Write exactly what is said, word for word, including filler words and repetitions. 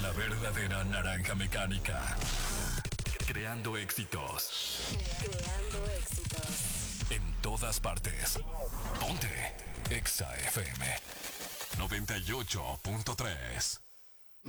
La verdadera naranja mecánica. Creando éxitos. Creando éxitos. En todas partes. Ponte Exa F M noventa y ocho punto tres.